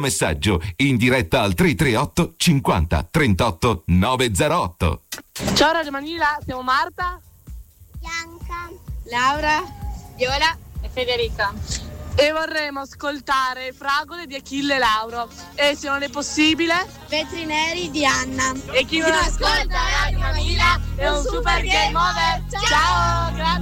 messaggio in diretta al 338 50 38 908. Ciao Radio Manila, siamo Marta, Bianca, Laura, Viola e Federica. e vorremmo ascoltare Fragole di Achille Lauro e, se non è possibile, Vetri Neri di Anna. e chi non ascolta Radio Manila è un super game over. Ciao, grazie.